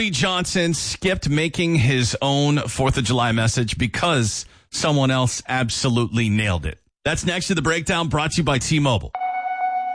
Cody Johnson skipped making his own 4th of July message because someone else absolutely nailed it. That's next to the breakdown, brought to you by T-Mobile.